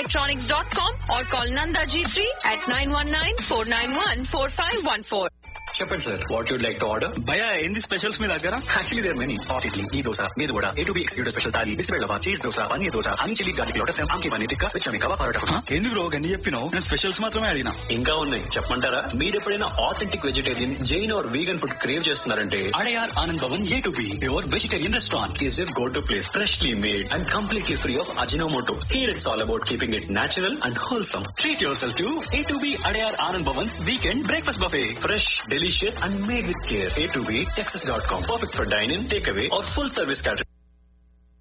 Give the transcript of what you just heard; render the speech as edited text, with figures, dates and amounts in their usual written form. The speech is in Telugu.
ADelectronics.com or call Nanda G3 at 919-491-4514. చెప్పండి sir, what you'd like to order? భయ ఏంది స్పెషల్స్ మీ దగ్గర? Actually there many. Hot idli, ఈ దోశ, మీద కూడా A2B excluded special thali, బిస్బెల్లవా, cheese dosa, paneer dosa, honey chilli garlic lotus, ఆమ్కి paneer tikka, విచమి kebab parotta. ఏంది బ్రో గన్ని చెప్పినావు? నేను స్పెషల్స్ మాత్రమే అడిగినా. ఇంకా ఉన్నాయి చెప్పమంటారా? మీరు ఎప్పుడైనా authentic vegetarian, Jain are vegan food crave చేస్తున్నారంటే Adyar Anand Bhavan A2B your vegetarian restaurant is your go to place. Freshly made and completely free of Ajinomoto. Here it's all about keeping it natural and wholesome. Treat your self to A2B Adyar Anand Bhavan's weekend breakfast buffet. Fresh, delicious and made with care. A2B Texas.com. Perfect for dine-in, takeaway or full service catering.